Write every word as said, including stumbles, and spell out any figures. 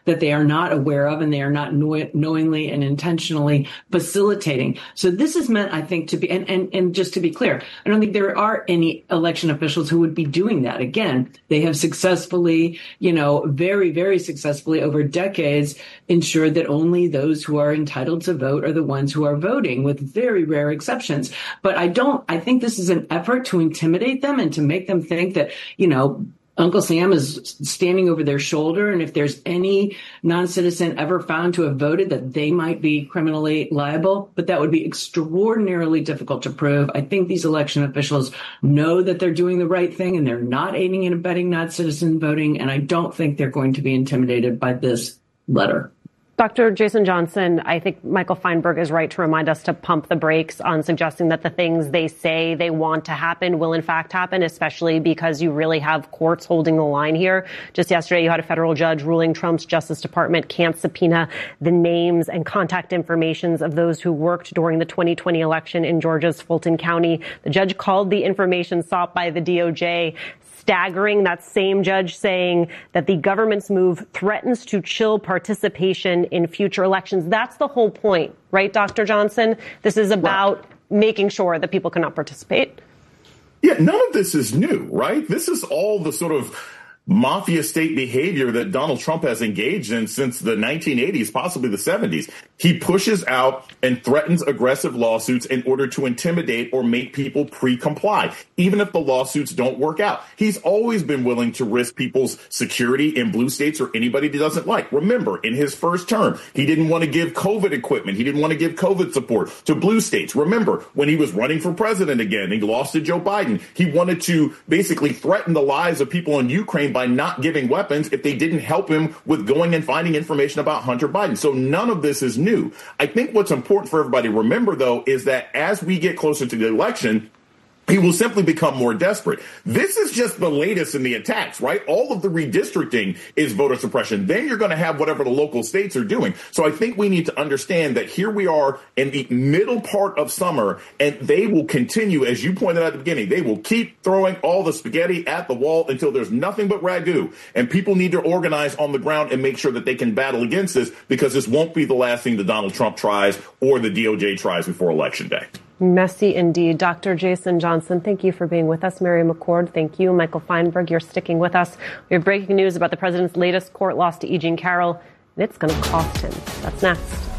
that they are not aware of and they are not know- knowingly and intentionally facilitating. So this is meant, I think, to be, and, and, and just to be clear, I don't think there are any election officials who would be doing that. Again, they have successfully, you know, very, very successfully over decades ensured that only those who are entitled to vote are the ones who are voting, with very rare exceptions. But I don't, I think this is an effort to intimidate them and to make them think that, you know, Uncle Sam is standing over their shoulder, and if there's any non-citizen ever found to have voted, that they might be criminally liable. But that would be extraordinarily difficult to prove. I think these election officials know that they're doing the right thing and they're not aiding and abetting non-citizen voting, and I don't think they're going to be intimidated by this letter. Doctor Jason Johnson, I think Michael Feinberg is right to remind us to pump the brakes on suggesting that the things they say they want to happen will in fact happen, especially because you really have courts holding the line here. Just yesterday, you had a federal judge ruling Trump's Justice Department can't subpoena the names and contact informations of those who worked during the twenty twenty election in Georgia's Fulton County. The judge called the information sought by the D O J staggering. That same judge saying that the government's move threatens to chill participation in future elections. That's the whole point, right, Doctor Johnson? This is about right. making sure that people cannot participate. Yeah, none of this is new, right? This is all the sort of mafia state behavior that Donald Trump has engaged in since the nineteen eighties, possibly the seventies. He pushes out and threatens aggressive lawsuits in order to intimidate or make people pre-comply, even if the lawsuits don't work out. He's always been willing to risk people's security in blue states or anybody he doesn't like. Remember, in his first term, he didn't want to give COVID equipment. He didn't want to give COVID support to blue states. Remember, when he was running for president again, he lost to Joe Biden. He wanted to basically threaten the lives of people in Ukraine by not giving weapons if they didn't help him with going and finding information about Hunter Biden. So none of this is new. I think what's important for everybody to remember, though, is that as we get closer to the election, he will simply become more desperate. This is just the latest in the attacks, right? All of the redistricting is voter suppression. Then you're going to have whatever the local states are doing. So I think we need to understand that here we are in the middle part of summer, and they will continue, as you pointed out at the beginning, they will keep throwing all the spaghetti at the wall until there's nothing but ragu. And people need to organize on the ground and make sure that they can battle against this, because this won't be the last thing that Donald Trump tries or the D O J tries before Election Day. Messy indeed. Doctor Jason Johnson, thank you for being with us. Mary McCord, thank you. Michael Feinberg, you're sticking with us. We have breaking news about the president's latest court loss to E. Jean Carroll, and it's going to cost him. That's next.